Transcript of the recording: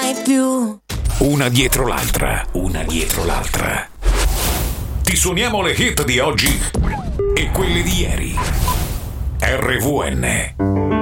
mai più. Una dietro l'altra, una dietro l'altra. Ti suoniamo le hit di oggi e quelle di ieri. RVN.